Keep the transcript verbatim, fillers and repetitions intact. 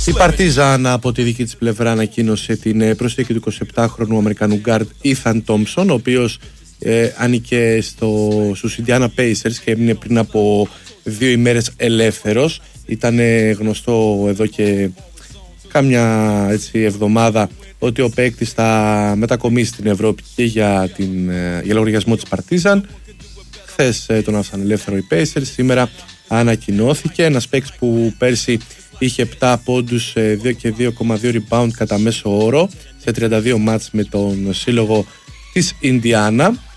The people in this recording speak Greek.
Η Παρτίζαν από τη δική της πλευρά ανακοίνωσε την προσθήκη του εικοσιεπτάχρονου Αμερικανού γκάρντ Ethan Thompson, ο οποίος ε, ανήκε στο, στους Indiana Pacers και έμεινε πριν από δύο ημέρες ελεύθερος. Ήταν γνωστό εδώ και κάμια έτσι, εβδομάδα ότι ο παίκτης θα μετακομίσει στην Ευρώπη και για, την, για λογαριασμό της Παρτίζαν. Χθες τον άφησαν ελεύθερο οι Pacers, σήμερα ανακοινώθηκε ένας παίκτης που πέρσι είχε επτά πόντους και δύο κόμμα δύο rebound κατά μέσο όρο σε τριάντα δύο μάτς με τον σύλλογο της Ινδιάνα.